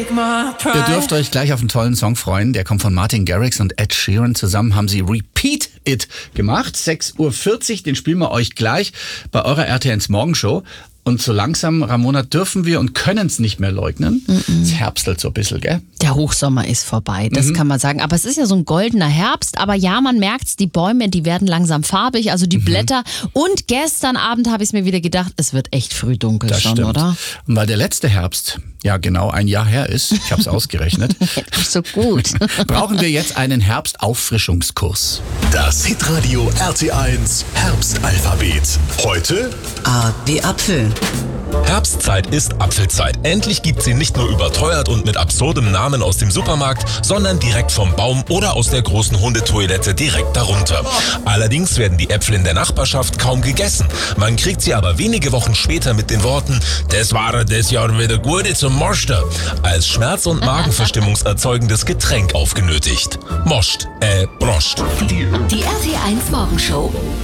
Ihr dürft euch gleich auf einen tollen Song freuen. Der kommt von Martin Garrix und Ed Sheeran. Zusammen haben sie Repeat It gemacht. 6:40 Uhr, den spielen wir euch gleich bei eurer RTL Morgenshow. Und so langsam, Ramona, dürfen wir und können es nicht mehr leugnen. Es herbstelt so ein bisschen, gell? Der Hochsommer ist vorbei, das kann man sagen. Aber es ist ja so ein goldener Herbst. Aber ja, man merkt's, die Bäume, die werden langsam farbig, also die Blätter. Und gestern Abend habe ich es mir wieder gedacht, es wird echt früh dunkel Das schon, stimmt. oder? Und weil der letzte Herbst ja genau ein Jahr her ist, ich habe es ausgerechnet, Nicht so gut. brauchen wir jetzt einen Herbstauffrischungskurs. Das Hitradio RT1 Herbstalphabet. Heute A wie Apfel. Herbstzeit ist Apfelzeit. Endlich gibt sie nicht nur überteuert und mit absurdem Namen aus dem Supermarkt, sondern direkt vom Baum oder aus der großen Hundetoilette direkt darunter. Allerdings werden die Äpfel in der Nachbarschaft kaum gegessen. Man kriegt sie aber wenige Wochen später mit den Worten "Das war das Jahr wieder gute zum Moster" als schmerz- und magenverstimmungserzeugendes Getränk aufgenötigt. Broscht. Die RT1 Morgenshow.